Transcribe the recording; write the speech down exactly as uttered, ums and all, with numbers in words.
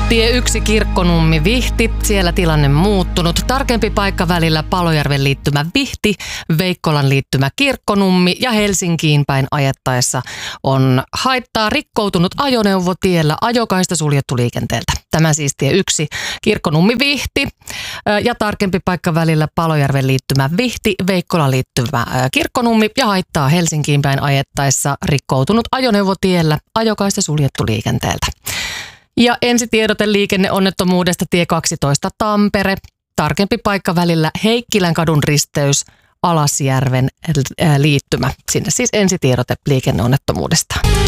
Tie yksi Kirkkonummi Vihti, siellä tilanne muuttunut. Tarkempi paikka välillä Palojärven liittymä Vihti, Veikkolan liittymä Kirkkonummi ja Helsinkiin päin ajettaessa on haittaa rikkoutunut ajoneuvo tiellä, ajokaista suljettu liikenteeltä. Tämä siis tie yksi Kirkkonummi Vihti ja tarkempi paikka välillä Palojärven liittymä Vihti, Veikkolan liittymä Kirkkonummi ja haittaa Helsinkiin päin ajettaessa rikkoutunut ajoneuvo tiellä, ajokaista suljettu liikenteeltä. Ja ensitiedote liikenneonnettomuudesta tie kaksitoista Tampere, tarkempi paikka välillä Heikkilän kadun risteys, Alasjärven liittymä. Sinne siis ensitiedote liikenneonnettomuudesta.